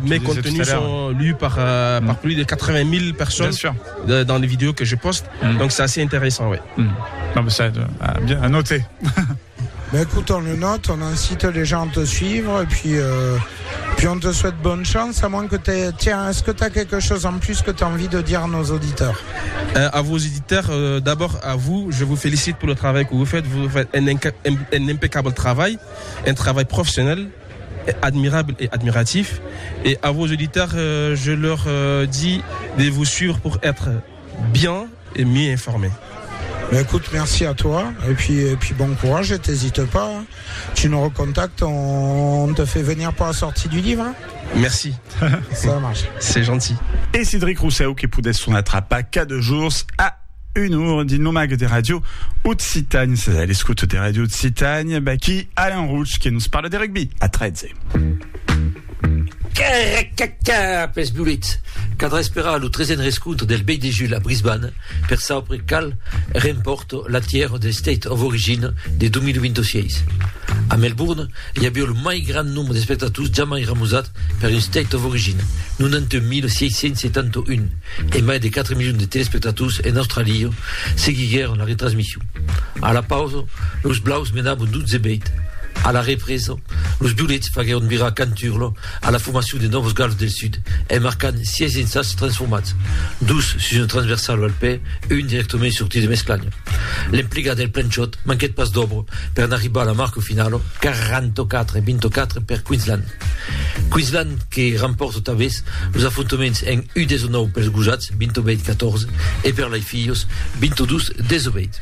mes contenus sont lus par plus de 80 000 personnes dans les vidéos que je poste. Donc c'est assez intéressant, oui. Non, mais ça bien à noter. Ben écoute, on le note, on incite les gens à te suivre et puis on te souhaite bonne chance, à moins que tiens, est-ce que tu as quelque chose en plus que tu as envie de dire à nos auditeurs? À vos auditeurs, d'abord à vous, je vous félicite pour le travail que vous faites. Vous faites un impeccable travail, un travail professionnel, admirable et admiratif. Et à vos auditeurs, je leur dis de vous suivre pour être bien et mieux informés. Ben écoute, merci à toi et puis bon courage et t'hésites pas. Hein. Tu nous recontactes, on te fait venir pour la sortie du livre. Hein. Merci. Ça marche. C'est gentil. Et Cédric Rousseau qui poudait son attrapa qu'à 2 jours à une heure dit nomag des radios Haute-Citagne. C'est les scouts des radios Haute-Citagne qui Alain Rouge qui nous parle des rugby à 13. Caca, pes bulit. Cadra espera lo 13e rescontro del Bec de Jules a Brisbane per saper cal remporto la tiers del State of Origin de 2026. A Melbourne, hi havia el mai gran nombre de spectators jamais remusat per un State of Origin, 91.671, et mai de 4 milions de telespectators en Australie seguigueren la retransmission. A la pausa, los blaus menaven 12 beit. A la represa, los violets fagueren virar Canturlo a la formació de Novos Gals del Sud e marcant 6 insats transformats, 2 sur un transversal al peu, un directament sortit de Mesclanya. L'implica del Planchot manquet pas d'obre per arribar a la marca final 44-24 per Queensland. Queensland que remporta talvez los afrontaments en U19 pels gujats, 28-14, e per les fillos, 22-18.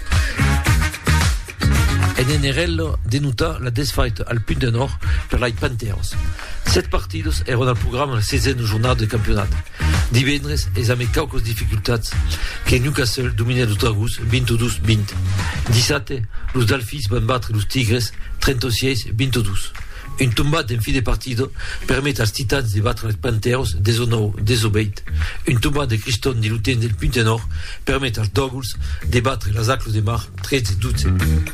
En NRL denuta la desfight al punt de nord per les Panthers. 7 partidos eren al programa la 16e jornada de campionat. Divendres és amb cauques dificultats que Newcastle domina els Dragons 22-20. Dissabte, los Dolphins van batre los Tigres 36-22. Un tombat en fi de partido permet als Titans de batre els Panthers 19-18. Un tombat de Criston de l'Uten del punt de nord permet als Doggles de batre les Aclos de Mar 13-12.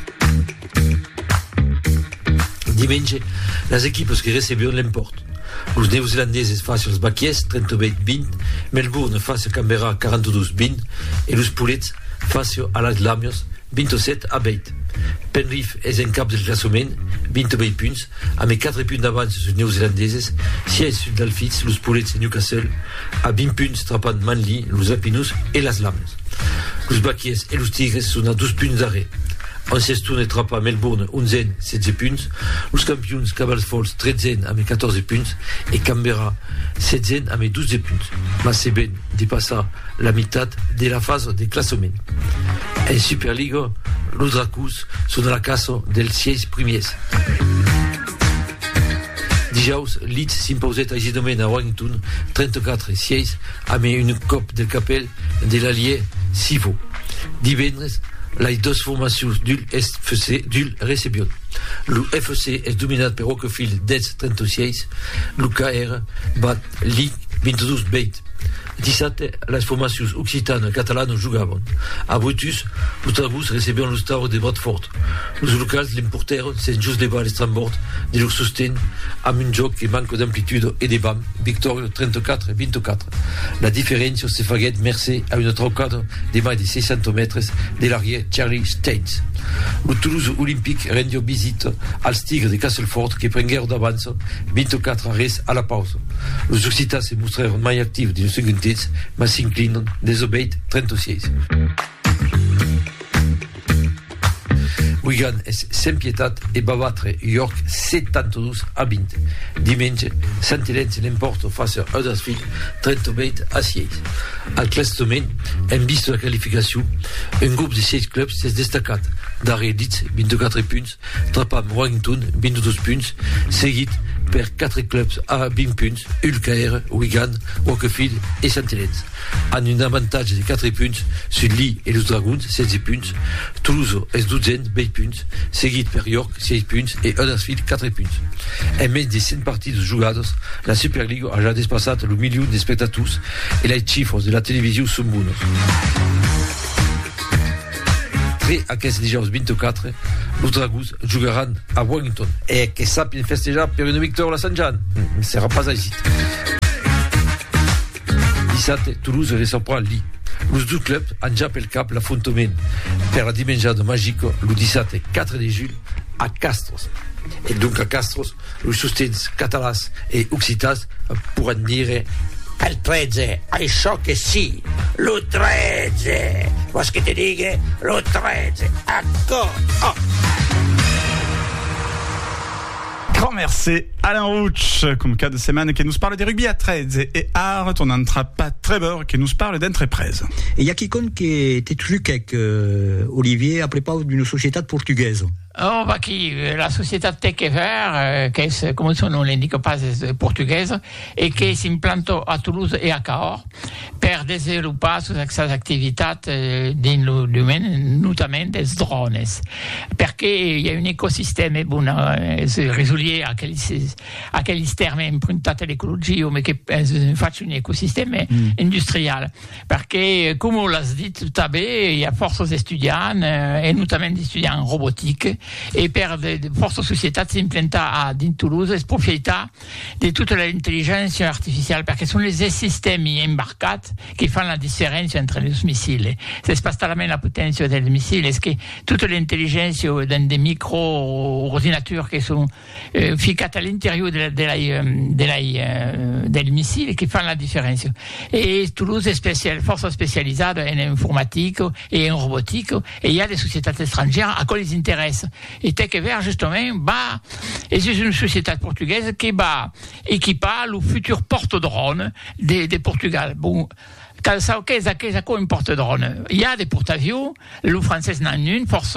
Diumenge, les equipes que recebien l'emportent. Los neozelandeses face als Baquiers 38-20, Melbourne face a Canberra 42-20 et los Poulets face a les Lamios 27-20. Penrith és en cap del classement, 28 punts, amb 4 punts d'avance sus neozelandeses, 6 sus Dolphins, los Poulets i Newcastle, a 20 punts trapant Manly, los Alpinus i les Lamios. Los Baquiers i los Tigres són a 2 punts d'arrêt. En 16 tours trapa Melbourne 11 16 punts, los campions Cabals Falls 13 amb 14 punts et Canberra 16 amb 12 punts. Mais c'est ben de passar la meitat de la fase de classement. En Superliga, los Dracos són a la casa dels 6 primers. Dijous, Leeds s'imposait aisément a Wellington 34-6 amb une coupe del Capel de l'Allier Sivo. Divendres, les dues formacions d'Hull recebion. L'UFC és dominat per Rockfield 10-36, l'UKR bat League 22-20. Dissabte, les formacions occitanes catalanes jugaven. A Brutus, los Dragons recebion los Towers de Bradford. Los locals l'emporteren sense just levar l'estrambord de leur sostén amb un joc que manca d'amplitude et de bam, victòria 34-24. La diferència se faguet mercè a una trocada de mai de 60 metres de l'arrière Charlie Staines. El Toulouse Olympique rendió visita als Tigres de Castleford que prengueren d'avança 24-3 a la pausa. Los occitans se mostraren mai actius de segon temps, mas s'inclinen 18-36. Wigan és sans pietat et va batre York 72-20. Diumenge, St. Helens l'emporta face a Huddersfield 38-6. Al classement, hem vist la qualificació, un grup de 6 clubs s'és destacat. Darrere Leeds, 24 punts, trapam Wellington, 22 punts, seguit per 4 clubs a 20 punts, UKR, Wigan, Rockfield et St. Helens. En un avantatge de 4 punts sur Lee et los Dragons, 16 punts, Toulouse és 12, 20 punts, seguit per York, 6 punts et Huddersfield, 4 punts. En més de 100 partits jugades, la Superliga ha ja despassat el milió d'espectators et les xifres de la televisió són bones. A aquest dijous 24, los Dragons jugaran a Wellington. Et que sapin festejar per una victòria a Sant Jan. Serà pas així. dissabte Toulouse reçoit Lille. Els dos clubs han ja pel cap l'afrontament per la dimensionada màgica el dissabte 4 de juny a Castros. Et donc a Castros, els sostens catalans i occitans poden dir el 13, això que sí, lo 13. Vols que te digui? Lo 13. Acord. Grand merci Alain Rouch, comme cas de semaine qui nous parle de rugby à 13 et Art, on n'entra pas très beurre qui nous parle d'entreprise. Et il y a quelqu'un qui était truc avec Olivier à propos d'une société portugaise. Oh, bah, la société Tekever, che è, come il suo nome indica, portoghese, e che si implantò a Toulouse e a Cahors per sviluppare le sue attività nel domaine, notamment des drones. Perché il y a un ecosistema buono, risolier a quegli termini improntati all'ecologia, ma che faccia un ecosistema industriale. Perché, come l'ha detto il y a forse di studianti, e notamment di studianti in robotica, e per forse società si implanta a Toulouse e proprietà di tutta l'intelligenza artificiale, perché sono i sistemi imbarcati che fanno la differenza tra i missili. Se spastalamente la potenza del missile, è che tutta l'intelligenza dei micro ordinatori che sono ficcati all'interno del missile che fanno la differenza. E Toulouse è forse specializzata in informatica e in robotica, e il y a des sociétés étrangères à quoi ils intéressent. Et Tekever, justement, et c'est une société portugaise qui va équiper le futur porte-drone de Portugal. Bon, qu'est-ce qu'un porte-drone? Il y a des porte-avions, le français n'en a une, force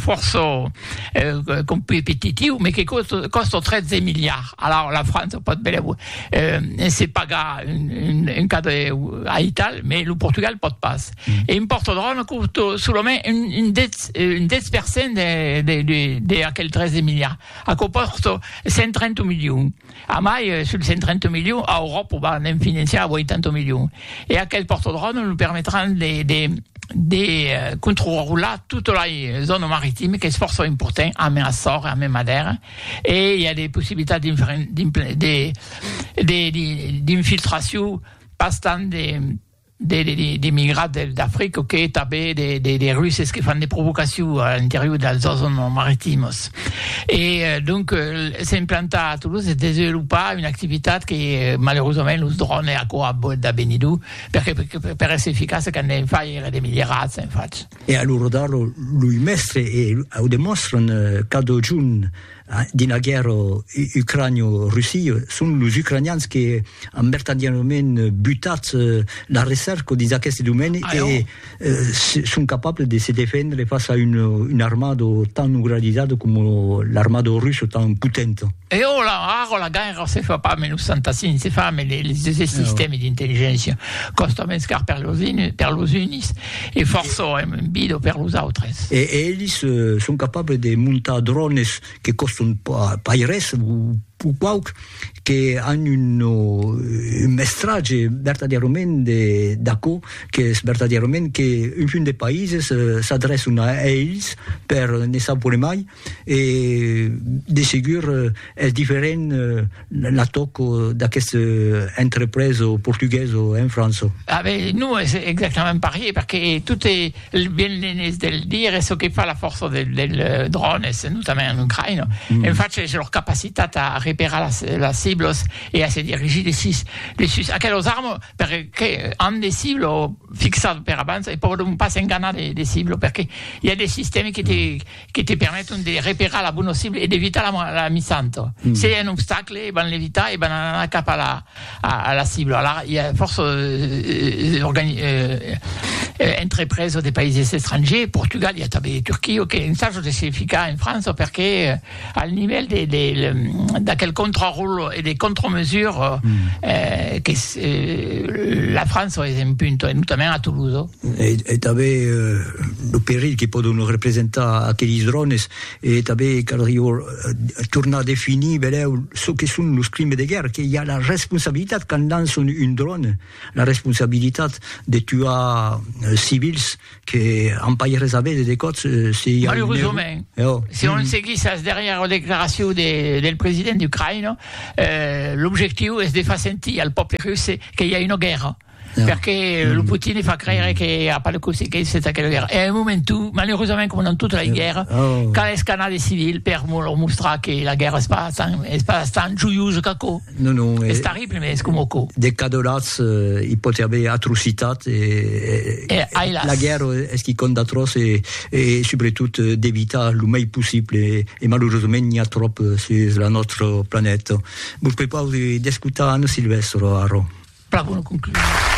compétitive, mais qui coste 13 milliards. Alors, la France, pas de belle, c'est pas un cas à Italie, mais le Portugal, pas de passe. Et un porte-drone coûte seulement une 10% de quel 13 milliards. À comporte 130 millions. A mai, sur 130 millions, à Europe, on va financer à 80 millions. Et à quel porte-drone nous permettront de contrôler toute la zone maritime qui est fort importante à Açores et à Madère, et il y a des possibilités d'infiltration bastant des migrants d'Afrique qui avaient des Russes qui font des provocations à l'intérieur des zones maritimes. Et donc, s'implanter à Toulouse et développer une activité qui, malheureusement, les drones à quoi da Benidou, perché per essere efficace quand ne fai des milliards, infatti. E allora lui mestre e dimostrano cada giorno di una guerra ucranio-russia sono gli ucraniani che hanno veramente buttato la ricerca di questi domeni e sono capaci di si difendere face a un'armata tan gradita come l'armata russa tan potente. E ora la guerra si fa pas meno 65, si fa mais les systèmes d'intelligence costano scar per los unis e forse un bido per los autres. E elli sono capaci di montare drones che costano paires ou che hanno un mestrage verdaderamente d'accordo che verdaderamente che in fin dei paesi s'adressano a ells per ne sapere mai e di sicuro è differente l'attacco da queste imprese portoghese in Francia. Nous c'est exactement pareil perché tutte bien del dire ce che fa la forza del drone notamment en Ucraina. Infatti c'è la capacità a repérer la cible et à se diriger dessus à quelles armes perché hanno des cibles fissate per avanza e poi non pas ingannare des cibles perché il y a des systèmes qui te permettent de repérer la bonne cible et d'éviter la misante. C'est un obstacle, ils vont l'éviter et vont aller cap à la cible. Alors il y a force entreprises des pays étrangers, Portugal, il y a la Turquie, un stage de efficace en France perché al livello da quel contrôle et des contre-mesures che la France è un punto, e notamment a Toulouse. E també il perill che possono rappresentare aquells drones e també tornar a definir ce que sono i crimini de guerra, che hi ha la responsabilitat quand lance un drone, la responsabilitat de tuar civils que en pas res a veure de cots si malheureusement si on seguit derrière la déclaration del presidente d'Ucraïne l'objectif est de faire sentir al peuple russe qu'il y a une guerre. perché il Putin fa credere che a pas le cose che c'est quella guerra. E al momento, malheureusement, come in tutte le guerre, quand les canadiens civils per leur mostrar che la guerra è pas gioiosa caco. Non, è terribile, ma è come co. Des cas de lats, il pot y avoir atrocitat et la guerre est-ce qui compte d'atroce et surtout d'éviter le mieux possible et malheureusement il y a trop sur la notre planète. Vous pouvez pas discuter Anne Silvestre, Aro. Bravo, conclusion.